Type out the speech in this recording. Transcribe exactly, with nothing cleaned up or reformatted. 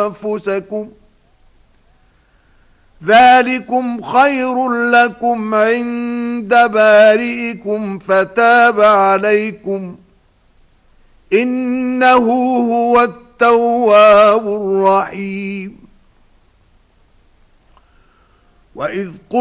أنفسكم ذلكم خير لكم عند بارئكم فتاب عليكم إنه هو التواب الرحيم. وإذ